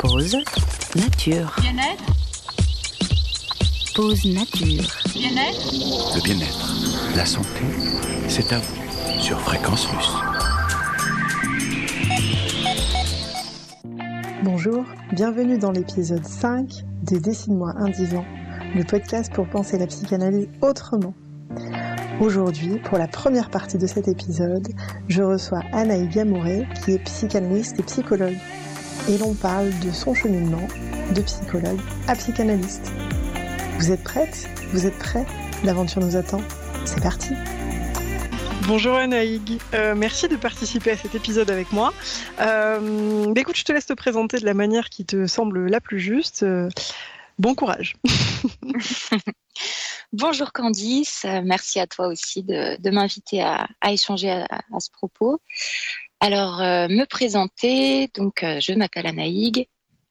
Pause nature. Bien-être. Pause nature. Bien-être. Le bien-être, la santé, c'est à vous sur Fréquence Russe. Bonjour, bienvenue dans l'épisode 5 de Dessine-moi un divan, le podcast pour penser la psychanalyse autrement. Aujourd'hui, pour la première partie de cet épisode, je reçois Anaïg Amouret, qui est psychanalyste et psychologue. Et l'on parle de son cheminement de psychologue à psychanalyste. Vous êtes prête ? Vous êtes prêts ? L'aventure nous attend. C'est parti ! Bonjour Anaïg, merci de participer à cet épisode avec moi. Écoute, je te laisse te présenter de la manière qui te semble la plus juste. Bon courage. Bonjour Candice, merci à toi aussi de m'inviter à échanger à ce propos. Alors, me présenter, donc je m'appelle Anaïg,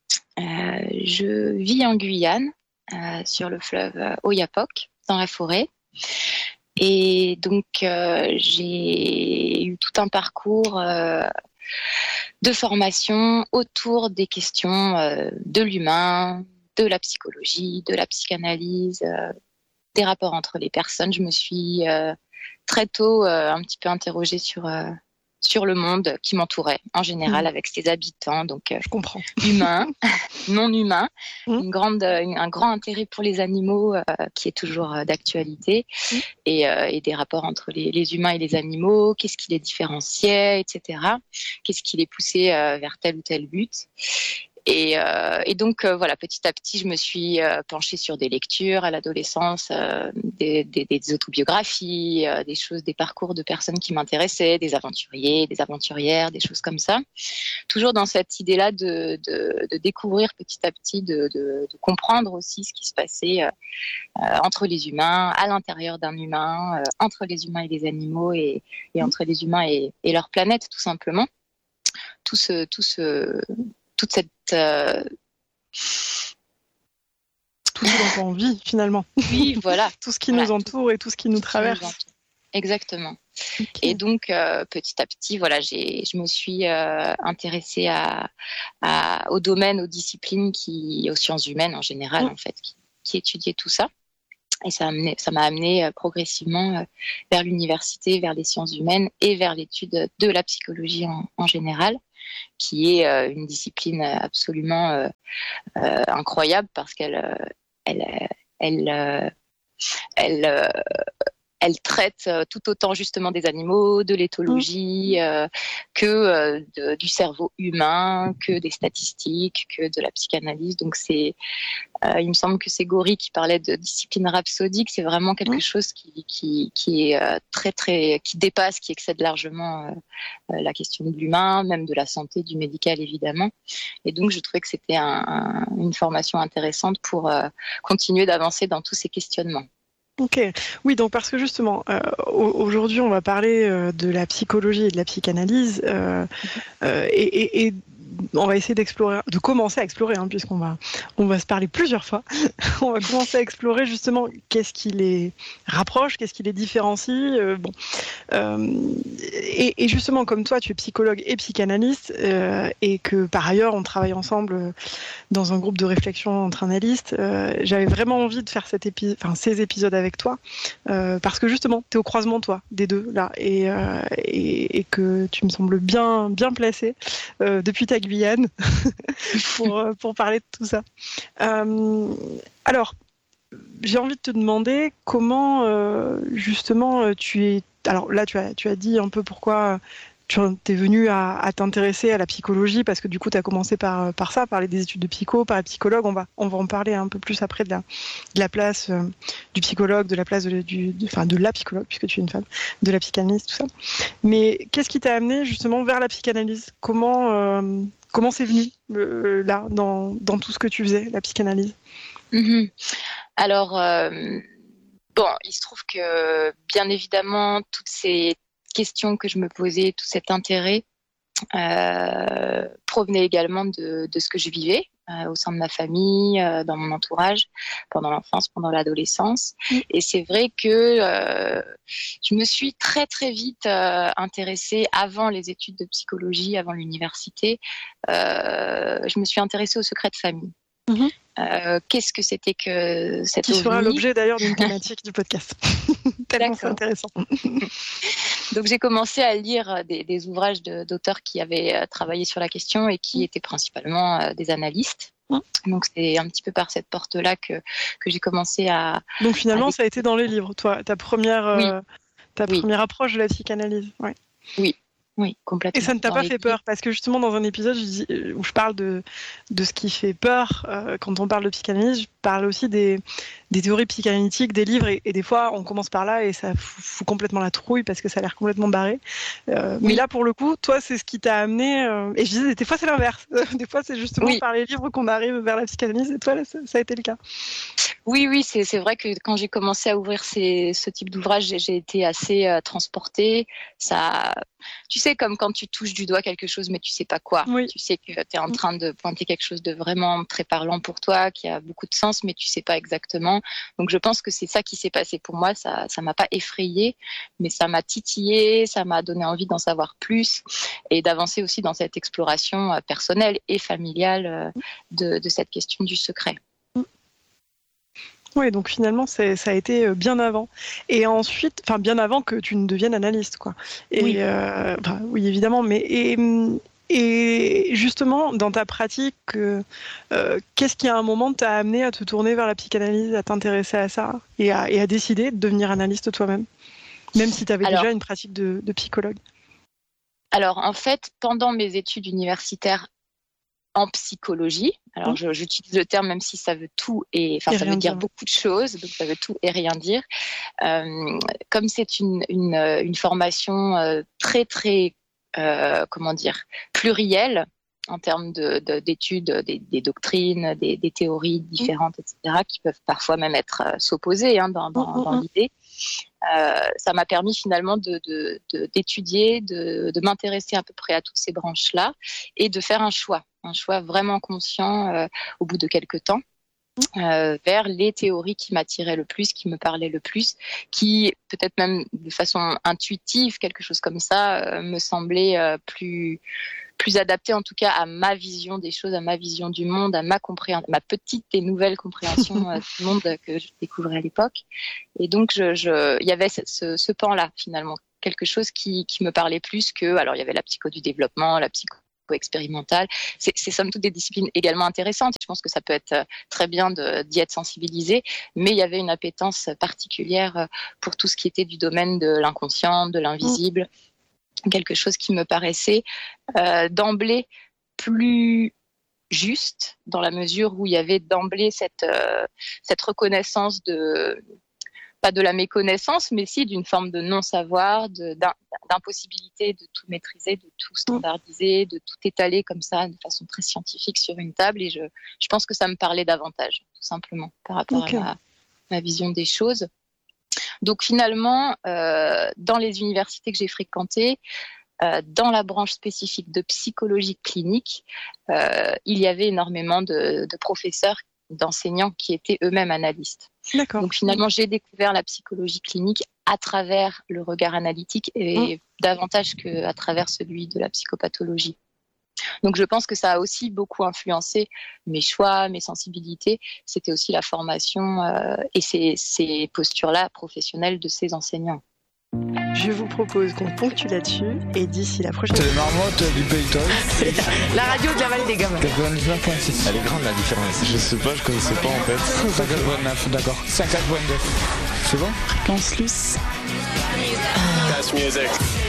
je vis en Guyane, sur le fleuve Oyapock, dans la forêt. Et donc, j'ai eu tout un parcours de formation autour des questions de l'humain, de la psychologie, de la psychanalyse, des rapports entre les personnes. Je me suis très tôt un petit peu interrogée sur le monde qui m'entourait en général, avec ses habitants, donc je comprends. Humains, non humains, un grand intérêt pour les animaux qui est toujours d'actualité, et des rapports entre les humains et les animaux, qu'est-ce qui les différenciait, etc. Qu'est-ce qui les poussait vers tel ou tel but. Et donc voilà, petit à petit, je me suis penchée sur des lectures à l'adolescence, des autobiographies, des parcours de personnes qui m'intéressaient, des aventuriers, des aventurières, des choses comme ça. Toujours dans cette idée-là de découvrir petit à petit, de comprendre aussi ce qui se passait entre les humains, à l'intérieur d'un humain, entre les humains et les animaux, et entre les humains et leur planète, tout simplement. Toute cette tout ce dont on vit finalement. Oui, voilà. Tout ce qui nous entoure et tout ce qui nous traverse. Exactement. Okay. Et donc petit à petit, voilà, je me suis intéressée au domaine, aux disciplines aux sciences humaines en général, en fait, qui étudiaient tout ça. Et ça m'a amené progressivement vers l'université, vers les sciences humaines et vers l'étude de la psychologie en général, qui est une discipline absolument incroyable parce qu'elle traite tout autant justement des animaux, de l'éthologie, que du cerveau humain, que des statistiques, que de la psychanalyse. Donc il me semble que c'est Gori qui parlait de discipline rhapsodique. C'est vraiment quelque chose qui est très très, qui dépasse, qui excède largement la question de l'humain, même de la santé, du médical évidemment. Et donc je trouvais que c'était une formation intéressante pour continuer d'avancer dans tous ces questionnements. Ok, oui, donc parce que justement, aujourd'hui, on va parler de la psychologie et de la psychanalyse, et on va essayer de commencer à explorer, puisqu'on va se parler plusieurs fois. On va commencer à explorer justement qu'est-ce qui les rapproche, qu'est-ce qui les différencie. Et justement, comme toi, tu es psychologue et psychanalyste, et que par ailleurs, on travaille ensemble dans un groupe de réflexion entre analystes. J'avais vraiment envie de faire ces épisodes avec toi, parce que justement, tu es au croisement, toi, des deux, là, et que tu me sembles bien placé depuis ta Guyane pour parler de tout ça. Alors, j'ai envie de te demander comment, justement, tu es... Alors là, tu as dit un peu pourquoi tu es venu à t'intéresser à la psychologie, parce que du coup, tu as commencé par ça, parler des études de psycho, par les psychologues. On va en parler un peu plus après de la place du psychologue, de la place de la psychologue, puisque tu es une femme, de la psychanalyse, tout ça. Mais qu'est-ce qui t'a amené justement vers la psychanalyse ? Comment c'est venu là, dans tout ce que tu faisais, la psychanalyse ? Alors, il se trouve que, bien évidemment, toutes ces questions que je me posais, tout cet intérêt provenait également de ce que je vivais au sein de ma famille, dans mon entourage, pendant l'enfance, pendant l'adolescence. Et c'est vrai que je me suis très très vite intéressée, avant les études de psychologie, avant l'université, je me suis intéressée au secret de famille. Qu'est-ce que c'était que cette qui sera ovni l'objet d'ailleurs d'une thématique du podcast. Tellement c'est intéressant. Donc j'ai commencé à lire des ouvrages d'auteurs qui avaient travaillé sur la question et qui étaient principalement des analystes. Donc c'est un petit peu par cette porte-là que j'ai commencé à... Donc finalement ça a été dans les livres, toi, ta première approche de la psychanalyse. Ouais. Oui, complètement. Et ça ne t'a pas fait peur, parce que justement dans un épisode où je parle de ce qui fait peur quand on parle de psychanalyse, je parle aussi des théories psychanalytiques, des livres, et des fois on commence par là et ça fout complètement la trouille parce que ça a l'air complètement barré. Mais là pour le coup, toi c'est ce qui t'a amené, et je disais des fois c'est l'inverse, des fois c'est justement par les livres qu'on arrive vers la psychanalyse, et toi là, ça a été le cas. Oui, c'est vrai que quand j'ai commencé à ouvrir ce type d'ouvrage, j'ai été assez transportée. Ça, tu sais, comme quand tu touches du doigt quelque chose, mais tu sais pas quoi. Tu sais que tu es en train de pointer quelque chose de vraiment très parlant pour toi, qui a beaucoup de sens, mais tu sais pas exactement. Donc je pense que c'est ça qui s'est passé pour moi. Ça m'a pas effrayée, mais ça m'a titillée, ça m'a donné envie d'en savoir plus et d'avancer aussi dans cette exploration personnelle et familiale de cette question du secret. Oui, donc finalement, ça a été bien avant. Et ensuite, enfin bien avant que tu ne deviennes analyste, quoi. Et, oui, évidemment, mais et justement, dans ta pratique, qu'est-ce qui à un moment t'a amené à te tourner vers la psychanalyse, à t'intéresser à ça et à décider de devenir analyste toi-même, même si tu avais déjà une pratique de psychologue? Alors, en fait, pendant mes études universitaires en psychologie, alors j'utilise le terme même si ça veut tout et ça veut dire beaucoup de choses, donc ça veut tout et rien dire. Comme c'est une formation très très plurielle en termes d'études, des doctrines, des théories différentes, etc., qui peuvent parfois même être s'opposer dans l'idée. Ça m'a permis finalement d'étudier, de m'intéresser à peu près à toutes ces branches-là et de faire un choix vraiment conscient au bout de quelques temps vers les théories qui m'attiraient le plus, qui me parlaient le plus, qui peut-être même de façon intuitive, quelque chose comme ça, me semblait plus adapté en tout cas à ma vision des choses, à ma vision du monde, à ma petite et nouvelle compréhension du monde que je découvrais à l'époque. Et donc il y avait ce pan-là finalement, quelque chose qui me parlait plus que, alors il y avait la psycho du développement, la psycho expérimentale. C'est somme toute des disciplines également intéressantes. Je pense que ça peut être très bien d'y être sensibilisé, mais il y avait une appétence particulière pour tout ce qui était du domaine de l'inconscient, de l'invisible, quelque chose qui me paraissait d'emblée plus juste, dans la mesure où il y avait d'emblée cette reconnaissance pas de la méconnaissance, mais si d'une forme de non-savoir, d'impossibilité de tout maîtriser, de tout standardiser, de tout étaler comme ça de façon très scientifique sur une table. Et je pense que ça me parlait davantage, tout simplement, par rapport à ma vision des choses. Donc finalement, dans les universités que j'ai fréquentées, dans la branche spécifique de psychologie clinique, il y avait énormément de professeurs, d'enseignants qui étaient eux-mêmes analystes. D'accord. Donc finalement, j'ai découvert la psychologie clinique à travers le regard analytique et davantage qu'à travers celui de la psychopathologie. Donc je pense que ça a aussi beaucoup influencé mes choix, mes sensibilités. C'était aussi la formation et ces postures-là professionnelles de ces enseignants. Je vous propose qu'on ponctue là-dessus et d'ici la prochaine. C'est les marmottes du Payton. C'est la radio de la Vallée des Gamins. 99.6. Elle est grande la différence. Je sais pas, je connaissais pas en fait. 54.9, d'accord. 54.9. C'est bon? Fréquence Luce. Best music.